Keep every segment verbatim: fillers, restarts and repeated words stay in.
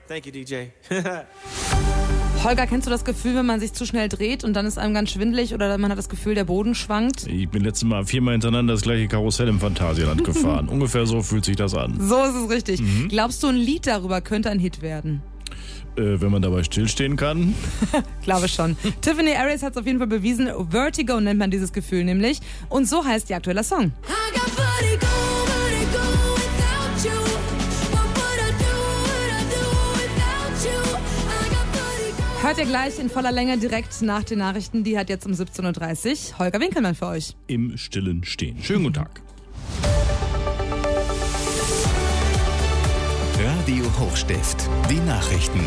Thank you, D J. Holger, kennst du das Gefühl, wenn man sich zu schnell dreht und dann ist einem ganz schwindelig oder man hat das Gefühl, der Boden schwankt? Ich bin letztes Mal viermal hintereinander das gleiche Karussell im Phantasialand gefahren. Ungefähr so fühlt sich das an. So ist es richtig. Mhm. Glaubst du, ein Lied darüber könnte ein Hit werden? Äh, wenn man dabei stillstehen kann? Glaube schon. Tiffany Aries hat es auf jeden Fall bewiesen. Vertigo nennt man dieses Gefühl nämlich. Und so heißt ihr aktueller Song. Hört ihr gleich in voller Länge direkt nach den Nachrichten. Die hat jetzt um siebzehn Uhr dreißig Holger Winkelmann für euch. Im Stillen stehen. Schönen guten Tag. Radio Hochstift. Die Nachrichten.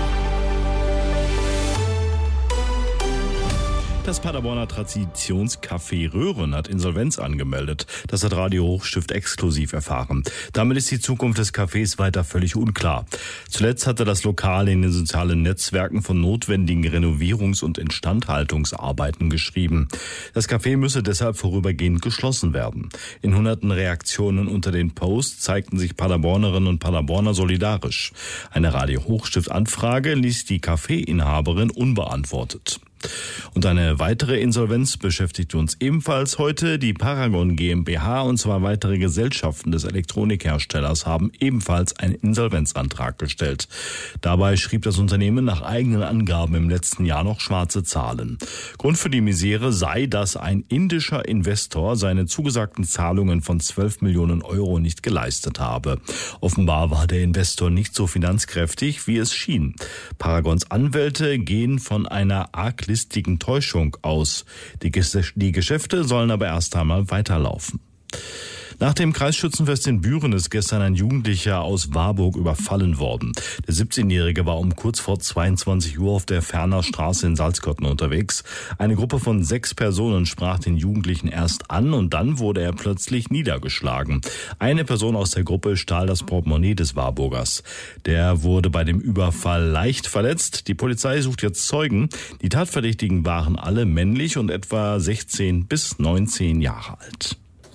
Das Paderborner Traditionscafé Röhren hat Insolvenz angemeldet. Das hat Radio Hochstift exklusiv erfahren. Damit ist die Zukunft des Cafés weiter völlig unklar. Zuletzt hatte das Lokal in den sozialen Netzwerken von notwendigen Renovierungs- und Instandhaltungsarbeiten geschrieben. Das Café müsse deshalb vorübergehend geschlossen werden. In hunderten Reaktionen unter den Posts zeigten sich Paderbornerinnen und Paderborner solidarisch. Eine Radio Hochstift-Anfrage ließ die Café-Inhaberin unbeantwortet. Und eine weitere Insolvenz beschäftigt uns ebenfalls heute. Die Paragon GmbH und zwei weitere Gesellschaften des Elektronikherstellers haben ebenfalls einen Insolvenzantrag gestellt. Dabei schrieb das Unternehmen nach eigenen Angaben im letzten Jahr noch schwarze Zahlen. Grund für die Misere sei, dass ein indischer Investor seine zugesagten Zahlungen von zwölf Millionen Euro nicht geleistet habe. Offenbar war der Investor nicht so finanzkräftig, wie es schien. Paragons Anwälte gehen von einer arg listigen Täuschung aus. Die, Ges- die Geschäfte sollen aber erst einmal weiterlaufen. Nach dem Kreisschützenfest in Büren ist gestern ein Jugendlicher aus Warburg überfallen worden. Der siebzehnjährige war um kurz vor zweiundzwanzig Uhr auf der Ferner Straße in Salzkotten unterwegs. Eine Gruppe von sechs Personen sprach den Jugendlichen erst an und dann wurde er plötzlich niedergeschlagen. Eine Person aus der Gruppe stahl das Portemonnaie des Warburgers. Der wurde bei dem Überfall leicht verletzt. Die Polizei sucht jetzt Zeugen. Die Tatverdächtigen waren alle männlich und etwa sechzehn bis neunzehn Jahre alt.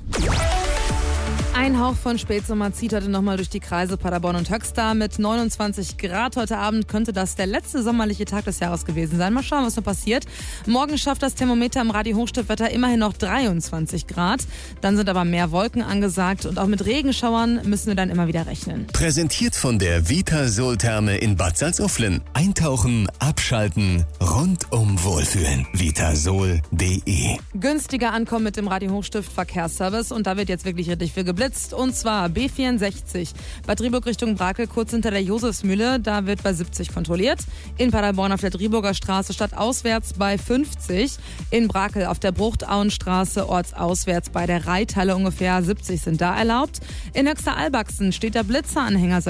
Ein Hauch von Spätsommer zieht heute nochmal durch die Kreise Paderborn und Höxter. Mit neunundzwanzig Grad heute Abend könnte das der letzte sommerliche Tag des Jahres gewesen sein. Mal schauen, was noch passiert. Morgen schafft das Thermometer im Radio Hochstiftwetter immerhin noch dreiundzwanzig Grad. Dann sind aber mehr Wolken angesagt und auch mit Regenschauern müssen wir dann immer wieder rechnen. Präsentiert von der Vitasol-Therme in Bad Salzuflen. Eintauchen, abschalten, rundum wohlfühlen. vitasol punkt de. Günstiger ankommen mit dem Radio Hochstift Verkehrsservice und da wird jetzt wirklich richtig viel geblitzt. Und zwar B vierundsechzig, Bad Driburg Richtung Brakel, kurz hinter der Josefsmühle, da wird bei siebzig kontrolliert. In Paderborn auf der Driburger Straße stadtauswärts bei fünfzig. In Brakel auf der Bruchtauenstraße ortsauswärts bei der Reithalle ungefähr siebzig sind da erlaubt. In Höxter-Albachsen steht der Blitzeranhänger